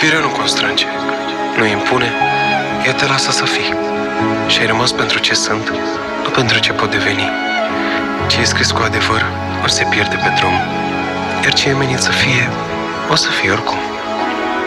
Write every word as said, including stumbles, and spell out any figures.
Iubirea nu constrânge, nu impune, ea te lasă să fii. Și ai rămas pentru ce sunt, nu pentru ce pot deveni. Ce e scris cu adevăr, ori se pierde pe drum. Iar ce e menit să fie, o să fie oricum.